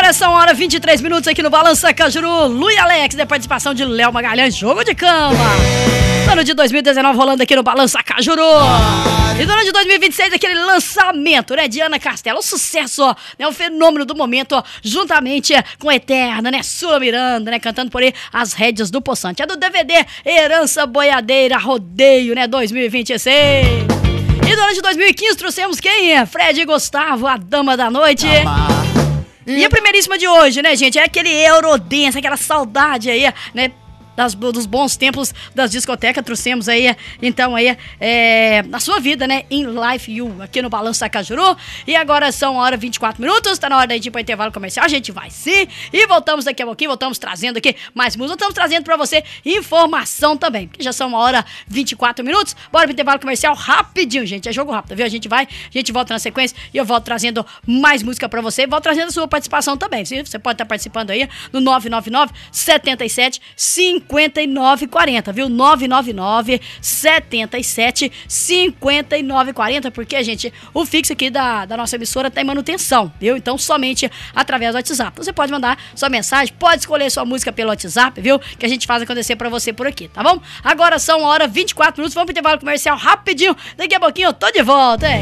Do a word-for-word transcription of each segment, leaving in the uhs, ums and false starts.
Agora são hora vinte e três minutos aqui no Balança Cajuru. Lu e Alex, da participação de Léo Magalhães, Jogo de Cama. Ano de dois mil e dezenove rolando aqui no Balança Cajuru. E no ano de dois mil e vinte e seis, aquele lançamento, né, de Ana Castela. Um sucesso, ó, né, um fenômeno do momento, ó, juntamente com a Eterna, né, Sula Miranda, né, cantando por aí as rédeas do Poçante. É do D V D Herança Boiadeira Rodeio, né, dois mil e vinte e seis. E no ano de dois mil e quinze trouxemos quem? Fred e Gustavo, a Dama da Noite. E a primeiríssima de hoje, né, gente, é aquele Eurodance, aquela saudade aí, né, Das, dos bons tempos das discotecas. Trouxemos aí, então, aí, é, na sua vida, né, em Life You, aqui no Balança Cajuru. E agora são hora vinte e quatro minutos, tá na hora da gente ir pro intervalo comercial. A gente vai sim, e voltamos daqui a pouquinho, voltamos trazendo aqui mais música, voltamos trazendo pra você informação também, porque já são uma hora vinte e quatro minutos. Bora pro intervalo comercial rapidinho, gente, é jogo rápido, viu? A gente vai, a gente volta na sequência e eu volto trazendo mais música pra você, e volto trazendo a sua participação também. Você pode estar participando aí no nove nove nove, sete sete, cinco nove quatro zero, viu? nove nove nove, sete sete, cinco nove quatro zero, porque, gente, o fixo aqui da, da nossa emissora tá em manutenção, viu? Então, somente através do WhatsApp. Você pode mandar sua mensagem, pode escolher sua música pelo WhatsApp, viu? Que a gente faz acontecer pra você por aqui, tá bom? Agora são hora vinte e quatro minutos, vamos pro intervalo comercial rapidinho. Daqui a pouquinho eu tô de volta, hein?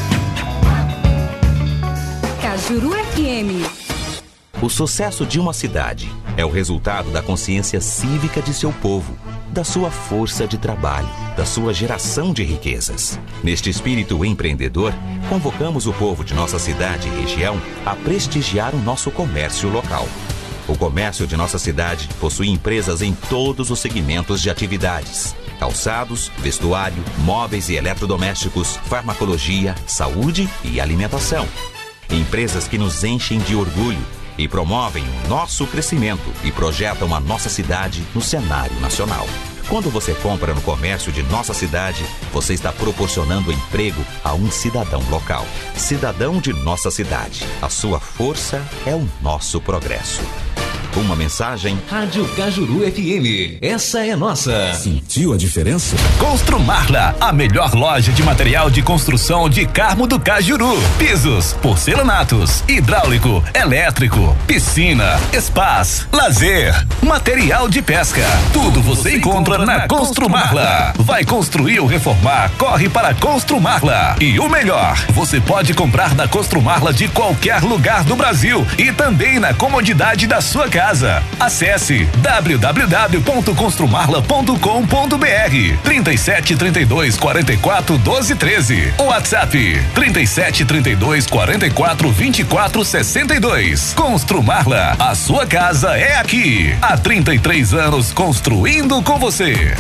Cajuru F M. O sucesso de uma cidade é o resultado da consciência cívica de seu povo, da sua força de trabalho, da sua geração de riquezas. Neste espírito empreendedor, convocamos o povo de nossa cidade e região a prestigiar o nosso comércio local. O comércio de nossa cidade possui empresas em todos os segmentos de atividades: calçados, vestuário, móveis e eletrodomésticos, farmacologia, saúde e alimentação. Empresas que nos enchem de orgulho e promovem o nosso crescimento e projetam a nossa cidade no cenário nacional. Quando você compra no comércio de nossa cidade, você está proporcionando emprego a um cidadão local. Cidadão de nossa cidade. A sua força é o nosso progresso. Uma mensagem: Rádio Cajuru F M, essa é nossa. Sentiu a diferença? Construmarla, a melhor loja de material de construção de Carmo do Cajuru. Pisos, porcelanatos, hidráulico, elétrico, piscina, spas, lazer, material de pesca. Tudo você encontra na Construmarla. Vai construir ou reformar? Corre para Construmarla. E o melhor, você pode comprar na Construmarla de qualquer lugar do Brasil e também na comodidade da sua casa. Acesse w w w ponto construmarla ponto com ponto b r. trinta e sete, trinta e dois, quarenta e quatro, doze, treze. WhatsApp trinta e sete, trinta e dois, quarenta e quatro, vinte e quatro, sessenta e dois. Construmarla, a sua casa é aqui. Há trinta e três anos construindo com você.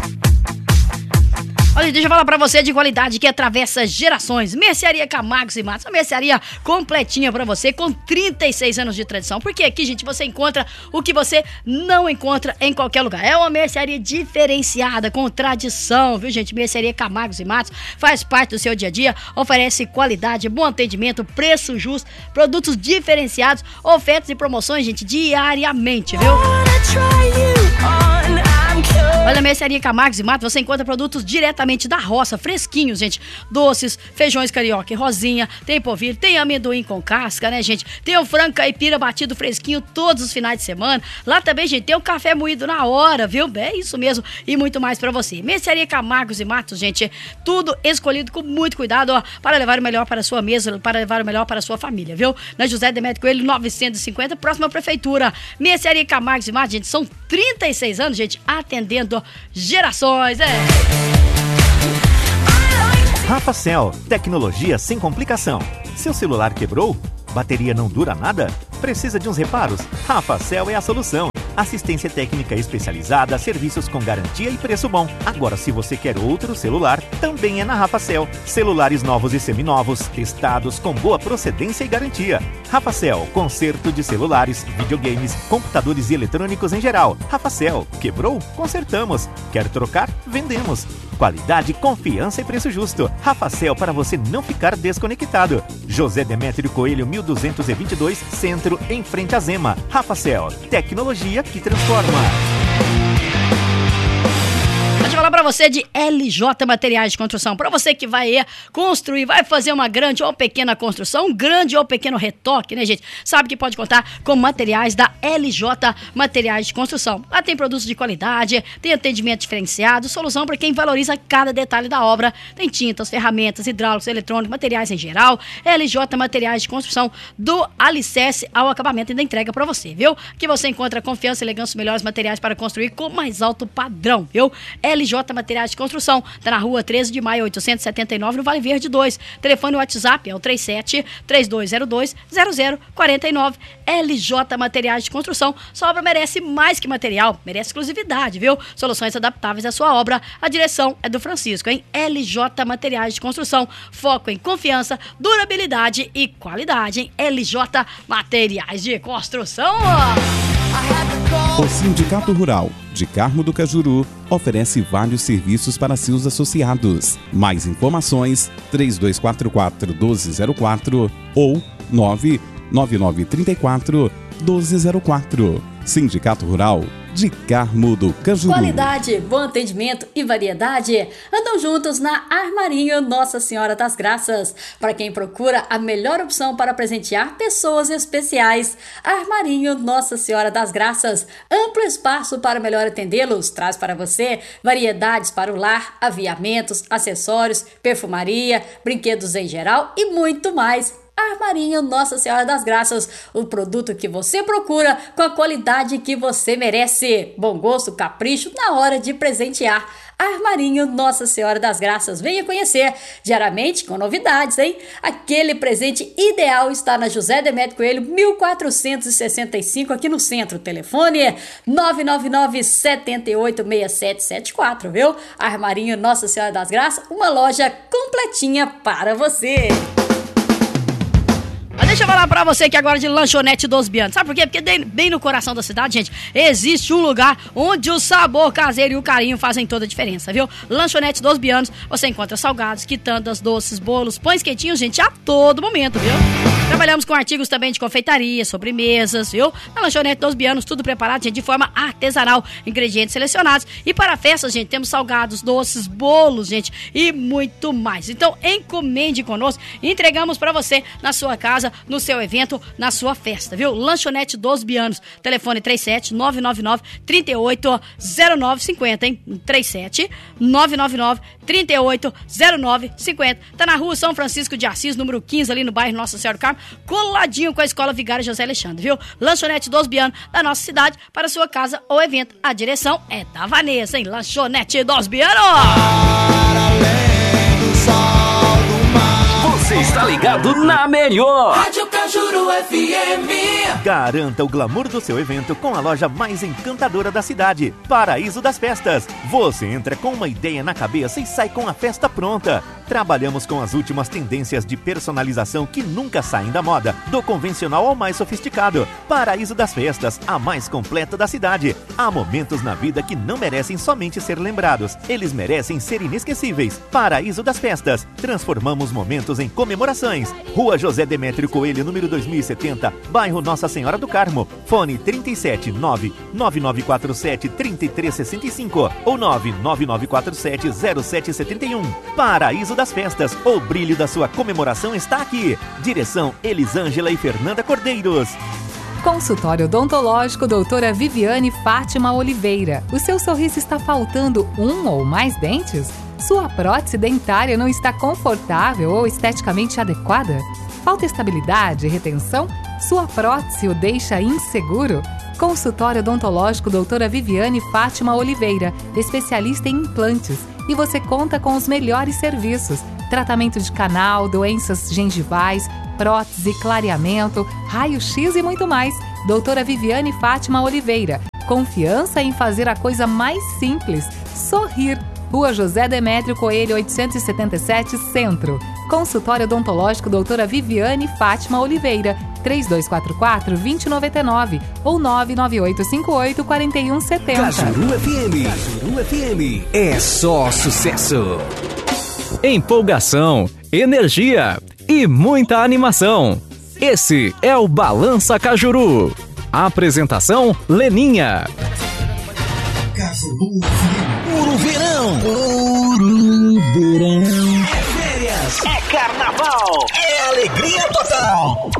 Olha, deixa eu falar pra você de qualidade que atravessa gerações. Mercearia Camargos e Matos, uma mercearia completinha pra você, com trinta e seis anos de tradição. Porque aqui, gente, você encontra o que você não encontra em qualquer lugar. É uma mercearia diferenciada, com tradição, viu, gente? Mercearia Camargos e Matos faz parte do seu dia a dia, oferece qualidade, bom atendimento, preço justo, produtos diferenciados, ofertas e promoções, gente, diariamente, viu? Olha, a Mercearia Camargos e Matos, você encontra produtos diretamente da roça, fresquinhos, gente. Doces, feijões carioca e rosinha, tem polvilho, tem amendoim com casca, né, gente? Tem o frango caipira batido fresquinho todos os finais de semana. Lá também, gente, tem o café moído na hora, viu? É isso mesmo, e muito mais pra você. Mercearia Camargos e Matos, gente, tudo escolhido com muito cuidado, ó, para levar o melhor para a sua mesa, para levar o melhor para a sua família, viu? Na José Demetrio Coelho, novecentos e cinquenta, próxima à prefeitura. Mercearia Camargos e Matos, gente, são trinta e seis anos, gente, atendendo gerações, é. Rafacel, tecnologia sem complicação. Seu celular quebrou? Bateria não dura nada? Precisa de uns reparos? Rafacel é a solução. Assistência técnica especializada, serviços com garantia e preço bom. Agora, se você quer outro celular, também é na Rafacel. Celulares novos e seminovos, testados com boa procedência e garantia. Rafacel, conserto de celulares, videogames, computadores e eletrônicos em geral. Rafacel, quebrou? Consertamos. Quer trocar? Vendemos. Qualidade, confiança e preço justo. Rafacel, para você não ficar desconectado. José Demétrio Coelho, mil duzentos e vinte e dois, Centro, em frente a Zema. Rafacel, tecnologia que transforma. Deixa eu falar pra você de L J Materiais de Construção. Pra você que vai construir, vai fazer uma grande ou pequena construção, um grande ou pequeno retoque, né, gente? Sabe que pode contar com materiais da L J Materiais de Construção. Lá tem produtos de qualidade, tem atendimento diferenciado, solução para quem valoriza cada detalhe da obra. Tem tintas, ferramentas, hidráulicos, eletrônicos, materiais em geral. L J Materiais de Construção, do alicerce ao acabamento e da entrega pra você, viu? Que você encontra confiança, elegância, os melhores materiais para construir com mais alto padrão, viu? L J Materiais de Construção, tá na rua treze de maio, oitocentos e setenta e nove, no Vale Verde dois. Telefone WhatsApp é o trinta e sete, trinta e dois zero dois, zero zero quarenta e nove. L J Materiais de Construção, sua obra merece mais que material, merece exclusividade, viu? Soluções adaptáveis à sua obra. A direção é do Francisco, hein? L J Materiais de Construção, foco em confiança, durabilidade e qualidade, hein? L J Materiais de Construção. O Sindicato Rural de Carmo do Cajuru oferece vários serviços para seus associados. Mais informações, três dois quatro quatro, um dois zero quatro ou nove nove nove três quatro, um dois zero quatro. Sindicato Rural de Carmo do Cajuru. Qualidade, bom atendimento e variedade andam juntos na Armarinho Nossa Senhora das Graças. Para quem procura a melhor opção para presentear pessoas especiais, Armarinho Nossa Senhora das Graças, amplo espaço para melhor atendê-los, traz para você variedades para o lar, aviamentos, acessórios, perfumaria, brinquedos em geral e muito mais. Armarinho Nossa Senhora das Graças, o produto que você procura com a qualidade que você merece. Bom gosto, capricho na hora de presentear. Armarinho Nossa Senhora das Graças, venha conhecer diariamente com novidades, hein? Aquele presente ideal está na José Demétrio Coelho, mil quatrocentos e sessenta e cinco, aqui no centro. Telefone nove nove nove, sete oito, seis sete sete quatro, viu? Armarinho Nossa Senhora das Graças, uma loja completinha para você. Deixa eu falar pra você que agora de Lanchonete Dos Bianos. Sabe por quê? Porque bem no coração da cidade, gente, existe um lugar onde o sabor caseiro e o carinho fazem toda a diferença, viu? Lanchonete Dos Bianos, você encontra salgados, quitandas, doces, bolos, pães quentinhos, gente, a todo momento, viu? Trabalhamos com artigos também de confeitaria, sobremesas, viu? Na Lanchonete Dos Bianos, tudo preparado, gente, de forma artesanal, ingredientes selecionados. E para festas, gente, temos salgados, doces, bolos, gente, e muito mais. Então, encomende conosco e entregamos pra você na sua casa, no seu evento, na sua festa, viu? Lanchonete Dos Bianos, telefone trinta e sete, nove nove nove, trinta e oito, zero nove cinquenta, hein? trinta e sete, nove nove nove, trinta e oito, zero nove cinquenta. Tá na rua São Francisco de Assis, número quinze, ali no bairro Nossa Senhora do Carmo, coladinho com a Escola Vigária José Alexandre, viu? Lanchonete Dos Bianos, da nossa cidade, para sua casa ou evento. A direção é da Vanessa, hein? Lanchonete Dos Bianos. Você está ligado na melhor Rádio Cajuru F M. Garanta o glamour do seu evento com a loja mais encantadora da cidade, Paraíso das Festas. Você entra com uma ideia na cabeça e sai com a festa pronta. Trabalhamos com as últimas tendências de personalização que nunca saem da moda, do convencional ao mais sofisticado. Paraíso das Festas, a mais completa da cidade. Há momentos na vida que não merecem somente ser lembrados, eles merecem ser inesquecíveis. Paraíso das Festas, transformamos momentos em comemorações. Rua José Demétrio Coelho, número dois mil e setenta, bairro Nossa Senhora do Carmo. Fone trinta e sete, nove nove nove quatro sete, três três seis cinco ou nove nove nove quatro sete, zero sete sete um. Paraíso das Festas, o brilho da sua comemoração está aqui. Direção Elisângela e Fernanda Cordeiros. Consultório odontológico doutora Viviane Fátima Oliveira. O seu sorriso está faltando um ou mais dentes? Sua prótese dentária não está confortável ou esteticamente adequada? Falta estabilidade e retenção? Sua prótese o deixa inseguro? Consultório odontológico doutora Viviane Fátima Oliveira, especialista em implantes. E você conta com os melhores serviços: tratamento de canal, doenças gengivais, prótese, clareamento, raio-x e muito mais. Doutora Viviane Fátima Oliveira. Confiança em fazer a coisa mais simples: sorrir. Rua José Demétrio Coelho, oitocentos e setenta e sete, Centro. Consultório odontológico doutora Viviane Fátima Oliveira, três dois quatro quatro, dois zero nove nove ou nove nove oito cinco oito, quatro um sete zero. Cajuru F M. Cajuru F M. É só sucesso. Empolgação, energia e muita animação. Esse é o Balança Cajuru. Apresentação, Leninha. Cajuru F M. Puro verão. verão. É férias, é carnaval, é alegria total.